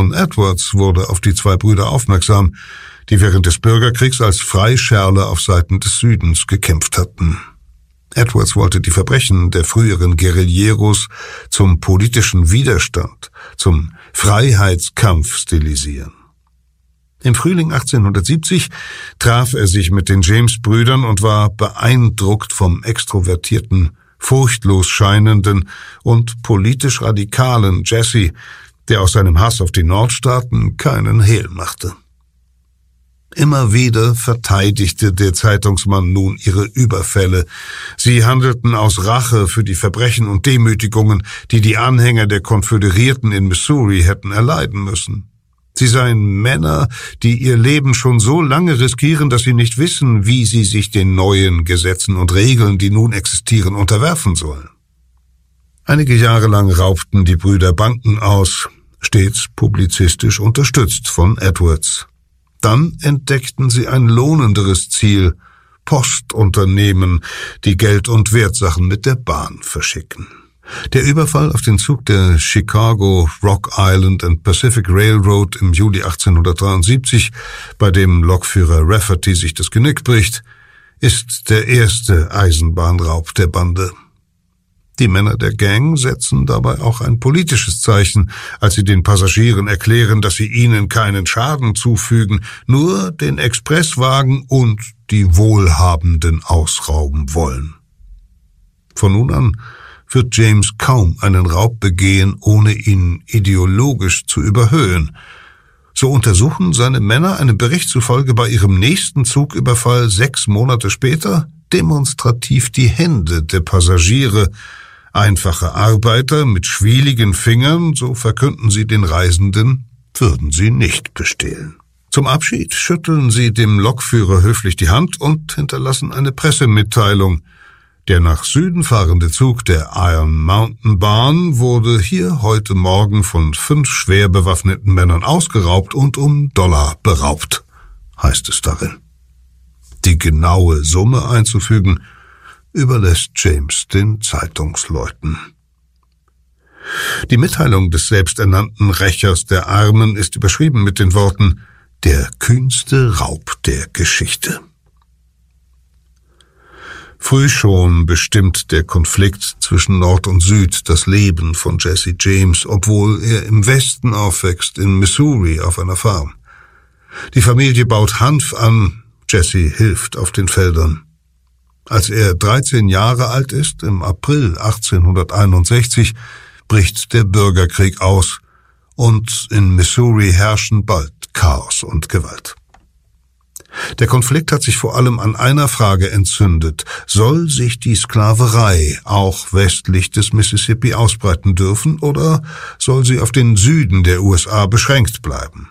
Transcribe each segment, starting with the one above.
John Edwards wurde auf die zwei Brüder aufmerksam, die während des Bürgerkriegs als Freischärler auf Seiten des Südens gekämpft hatten. Edwards wollte die Verbrechen der früheren Guerilleros zum politischen Widerstand, zum Freiheitskampf stilisieren. Im Frühling 1870 traf er sich mit den James-Brüdern und war beeindruckt vom extrovertierten, furchtlos scheinenden und politisch radikalen Jesse, der aus seinem Hass auf die Nordstaaten keinen Hehl machte. Immer wieder verteidigte der Zeitungsmann nun ihre Überfälle. Sie handelten aus Rache für die Verbrechen und Demütigungen, die die Anhänger der Konföderierten in Missouri hätten erleiden müssen. Sie seien Männer, die ihr Leben schon so lange riskieren, dass sie nicht wissen, wie sie sich den neuen Gesetzen und Regeln, die nun existieren, unterwerfen sollen. Einige Jahre lang raubten die Brüder Banken aus, stets publizistisch unterstützt von Edwards. Dann entdeckten sie ein lohnenderes Ziel: Postunternehmen, die Geld- und Wertsachen mit der Bahn verschicken. Der Überfall auf den Zug der Chicago, Rock Island and Pacific Railroad im Juli 1873, bei dem Lokführer Rafferty sich das Genick bricht, ist der erste Eisenbahnraub der Bande. Die Männer der Gang setzen dabei auch ein politisches Zeichen, als sie den Passagieren erklären, dass sie ihnen keinen Schaden zufügen, nur den Expresswagen und die Wohlhabenden ausrauben wollen. Von nun an wird James kaum einen Raub begehen, ohne ihn ideologisch zu überhöhen. So untersuchen seine Männer einem Bericht zufolge bei ihrem nächsten Zugüberfall 6 Monate später demonstrativ die Hände der Passagiere. Einfache Arbeiter mit schwieligen Fingern, so verkünden sie den Reisenden, würden sie nicht bestehlen. Zum Abschied schütteln sie dem Lokführer höflich die Hand und hinterlassen eine Pressemitteilung. Der nach Süden fahrende Zug der Iron Mountain Bahn wurde hier heute Morgen von 5 schwer bewaffneten Männern ausgeraubt und um $1 beraubt, heißt es darin. Die genaue Summe einzufügen überlässt James den Zeitungsleuten. Die Mitteilung des selbsternannten Rächers der Armen ist überschrieben mit den Worten: Der kühnste Raub der Geschichte. Früh schon bestimmt der Konflikt zwischen Nord und Süd das Leben von Jesse James, obwohl er im Westen aufwächst, in Missouri auf einer Farm. Die Familie baut Hanf an, Jesse hilft auf den Feldern. Als er 13 Jahre alt ist, im April 1861, bricht der Bürgerkrieg aus und in Missouri herrschen bald Chaos und Gewalt. Der Konflikt hat sich vor allem an einer Frage entzündet: Soll sich die Sklaverei auch westlich des Mississippi ausbreiten dürfen oder soll sie auf den Süden der USA beschränkt bleiben?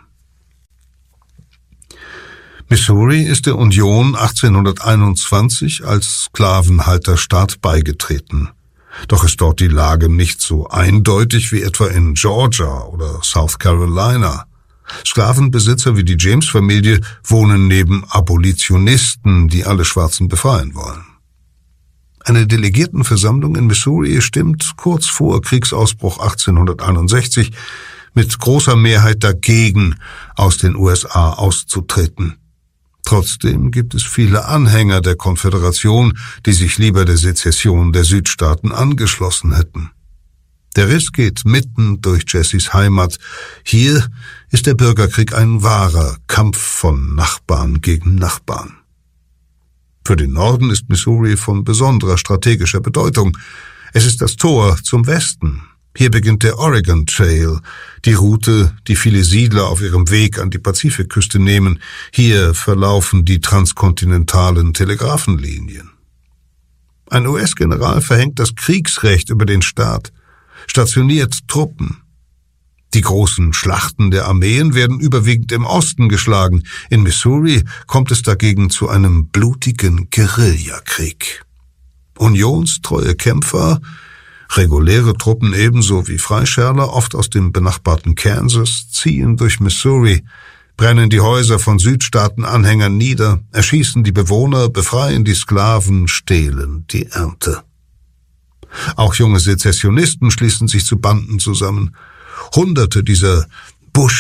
Missouri ist der Union 1821 als Sklavenhalterstaat beigetreten. Doch ist dort die Lage nicht so eindeutig wie etwa in Georgia oder South Carolina. Sklavenbesitzer wie die James-Familie wohnen neben Abolitionisten, die alle Schwarzen befreien wollen. Eine Delegiertenversammlung in Missouri stimmt kurz vor Kriegsausbruch 1861 mit großer Mehrheit dagegen, aus den USA auszutreten. Trotzdem gibt es viele Anhänger der Konföderation, die sich lieber der Sezession der Südstaaten angeschlossen hätten. Der Riss geht mitten durch Jessys Heimat. Hier ist der Bürgerkrieg ein wahrer Kampf von Nachbarn gegen Nachbarn. Für den Norden ist Missouri von besonderer strategischer Bedeutung. Es ist das Tor zum Westen. Hier beginnt der Oregon Trail, die Route, die viele Siedler auf ihrem Weg an die Pazifikküste nehmen. Hier verlaufen die transkontinentalen Telegrafenlinien. Ein US-General verhängt das Kriegsrecht über den Staat, stationiert Truppen. Die großen Schlachten der Armeen werden überwiegend im Osten geschlagen. In Missouri kommt es dagegen zu einem blutigen Guerillakrieg. Unionstreue Kämpfer, reguläre Truppen ebenso wie Freischärler, oft aus dem benachbarten Kansas, ziehen durch Missouri, brennen die Häuser von Südstaatenanhängern nieder, erschießen die Bewohner, befreien die Sklaven, stehlen die Ernte. Auch junge Sezessionisten schließen sich zu Banden zusammen. Hunderte dieser